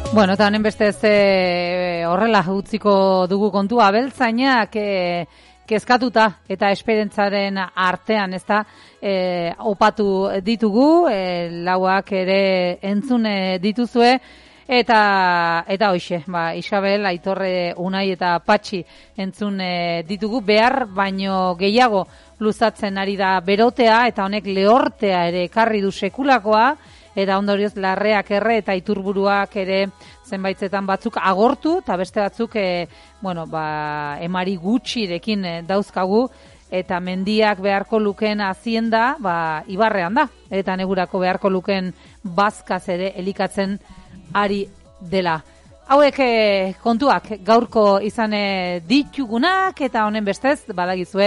Bueno, eta honen bestez horrela utziko dugu kontua abeltzainak kezkatuta eta esperientzaren artean, ezta, opatu ditugu, lauak ere entzun dituzue, eta hoxe, Isabel, Aitorre, Unai eta Patxi entzun ditugu, behar baino gehiago luzatzen ari da berotea, eta honek lehortea ere ekarri du sekulakoa, eta ondorioz larreak erre eta iturburuak ere zenbaitzetan batzuk agortu, eta beste batzuk emari gutxirekin dauzkagu, eta mendiak beharko luken hazienda ibarrean da, eta negurako beharko luken bazkaz ere elikatzen ari dela. Hauek kontuak gaurko izan ditugunak, eta honen bestez badagizue